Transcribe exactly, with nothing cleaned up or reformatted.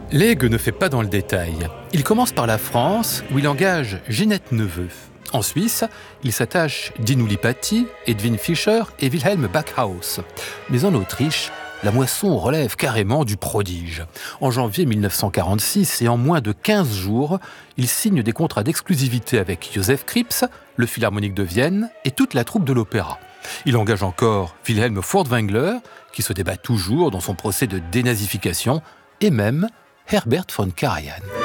Lègue ne fait pas dans le détail. Il commence par la France, où il engage Ginette Neveu. En Suisse, il s'attache Dinu Lipatti, Edwin Fischer et Wilhelm Backhaus. Mais en Autriche, la moisson relève carrément du prodige. En janvier mille neuf cent quarante-six, et en moins de quinze jours, il signe des contrats d'exclusivité avec Joseph Krips, le Philharmonique de Vienne et toute la troupe de l'opéra. Il engage encore Wilhelm Furtwängler, qui se débat toujours dans son procès de dénazification, et même Herbert von Karajan.